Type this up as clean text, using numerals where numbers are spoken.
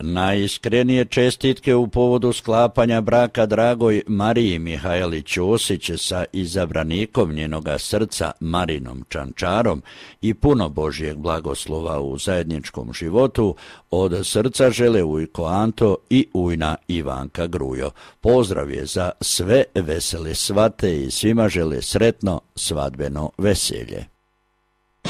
Najiskrenije čestitke u povodu sklapanja braka dragoj Mariji Mihajlić-Ćosić sa izabranikom njenoga srca Marinom Čančarom i puno Božjeg blagoslova u zajedničkom životu od srca žele Ujko Anto i ujna Ivanka Grujo. Pozdrav je za sve vesele svate i svima žele sretno svadbeno veselje.